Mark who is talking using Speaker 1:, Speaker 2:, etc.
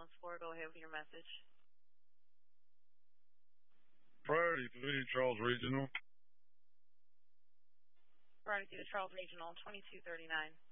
Speaker 1: ambulance for. Go ahead with your message.
Speaker 2: Priority 3, Charles Regional.
Speaker 1: Priority to Charles Regional, 2239.